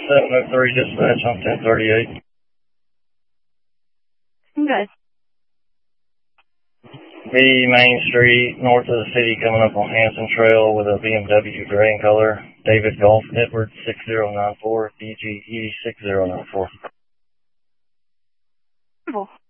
703 dispatch on 1038. Good. B Main Street, north of the city, coming up on Hanson Trail with a BMW gray in color. David Golf Edward 6094, DGE 6094.